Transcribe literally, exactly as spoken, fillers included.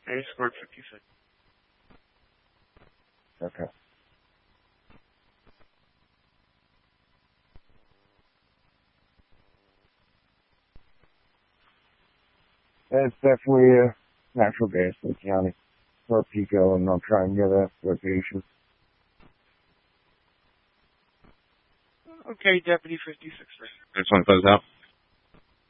I scored fifty-six. Okay. It's definitely a natural gas in the county. Or Pico, and I'll try and get a location. Okay, Deputy fifty-six. I just want to close out.